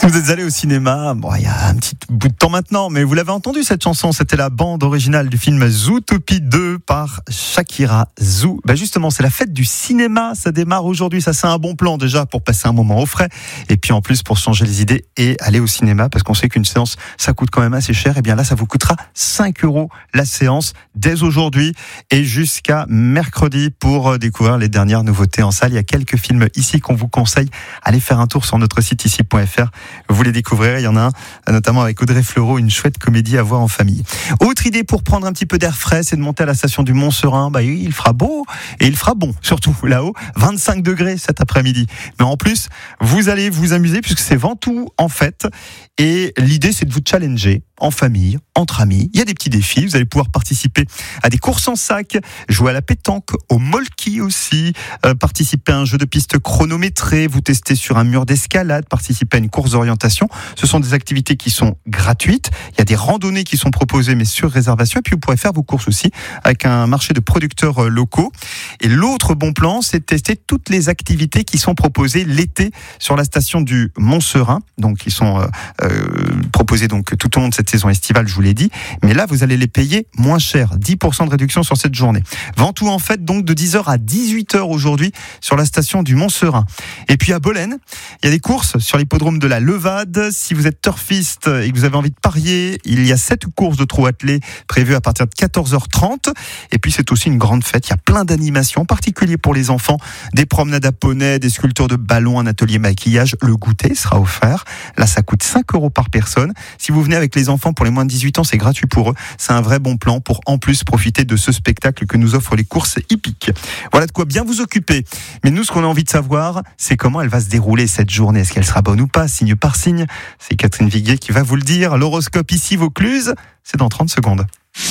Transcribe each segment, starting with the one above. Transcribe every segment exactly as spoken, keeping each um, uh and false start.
Vous êtes allé au cinéma, bon, il y a un petit bout de temps maintenant, mais vous l'avez entendu cette chanson, c'était la bande originale du film Zootopie deux par Shakira. Zoo, ben justement, c'est la fête du cinéma, ça démarre aujourd'hui, ça c'est un bon plan déjà pour passer un moment au frais, et puis en plus pour changer les idées et aller au cinéma, parce qu'on sait qu'une séance, ça coûte quand même assez cher, et bien là ça vous coûtera cinq euros la séance dès aujourd'hui et jusqu'à mercredi pour découvrir les dernières nouveautés en salle. Il y a quelques films ici qu'on vous conseille, allez faire un tour sur notre site ici point f r. Vous les découvrirez, il y en a un notamment avec Audrey Fleurot, une chouette comédie à voir en famille. Autre idée pour prendre un petit peu d'air frais, c'est de monter à la station du Mont-Serein. Bah, il fera beau et il fera bon, surtout là-haut, vingt-cinq degrés cet après-midi. Mais en plus, vous allez vous amuser puisque c'est Ventoux en fête et l'idée c'est de vous challenger en famille, entre amis. Il y a des petits défis, vous allez pouvoir participer à des courses en sac, jouer à la pétanque, au molki aussi, euh, participer à un jeu de piste chronométré, vous tester sur un mur d'escalade, participer à une course d'orientation. Ce sont des activités qui sont gratuites. Il y a des randonnées qui sont proposées mais sur réservation. Et puis vous pourrez faire vos courses aussi avec un marché de producteurs locaux. Et l'autre bon plan, c'est de tester toutes les activités qui sont proposées l'été sur la station du Mont-Serein. Donc qui sont euh, euh, proposées donc tout au long de cette saison estivale, je vous l'ai dit. Mais là, vous allez les payer moins cher. dix pour cent de réduction sur cette journée. Ventoux en fête donc de dix heures à dix-huit heures aujourd'hui sur la station du Mont-Serein. Et puis à Bolène, il y a des courses sur l'hippodrome de la Levade. Si vous êtes turfiste et que vous avez envie de parier, il y a sept courses de trot attelé prévues à partir de quatorze heures trente. Et puis c'est aussi une grande fête. Il y a plein d'animations, en particulier pour les enfants. Des promenades à poney, des sculptures de ballons, un atelier maquillage. Le goûter sera offert. Là, ça coûte cinq euros par personne. Si vous venez avec les enfants pour les moins de dix-huit ans, c'est gratuit pour eux. C'est un vrai bon plan pour en plus profiter de ce spectacle que nous offrent les courses hippiques. Voilà de quoi bien vous occuper. Mais nous, ce qu'on a envie de savoir, c'est comment elle va se dérouler cette journée. Est-ce qu'elle sera bonne ou pas, signe par signe? C'est Catherine Viguier qui va vous le dire. L'horoscope ici, Vaucluse, c'est dans trente secondes.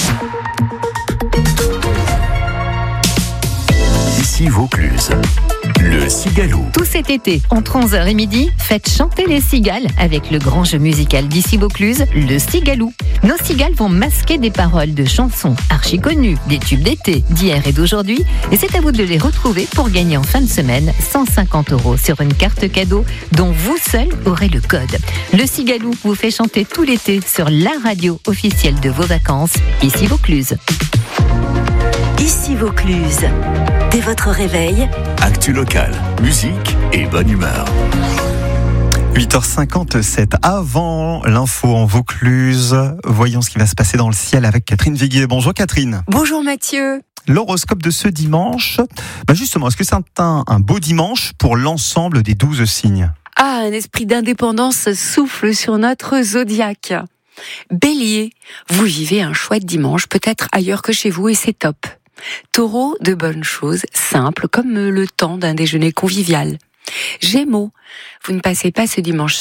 Ici Vaucluse, le Cigalou. Tout cet été, entre onze heures et midi, faites chanter les cigales avec le grand jeu musical d'ici Vaucluse, le Cigalou. Nos cigales vont masquer des paroles de chansons archi connues, des tubes d'été, d'hier et d'aujourd'hui. Et c'est à vous de les retrouver pour gagner en fin de semaine cent cinquante euros sur une carte cadeau dont vous seul aurez le code. Le Cigalou vous fait chanter tout l'été sur la radio officielle de vos vacances, ici Vaucluse. Ici Vaucluse. Dès votre réveil, Actu locale, musique et bonne humeur. huit heures cinquante-sept, avant l'info en Vaucluse, voyons ce qui va se passer dans le ciel avec Catherine Viguier. Bonjour Catherine. Bonjour Mathieu. L'horoscope de ce dimanche, bah justement, est-ce que c'est un, un beau dimanche pour l'ensemble des douze signes? Ah, un esprit d'indépendance souffle sur notre zodiaque. Bélier, vous vivez un chouette dimanche, peut-être ailleurs que chez vous et c'est top. Taureau, de bonnes choses, simples, comme le temps d'un déjeuner convivial. Gémeaux, vous ne passez pas ce dimanche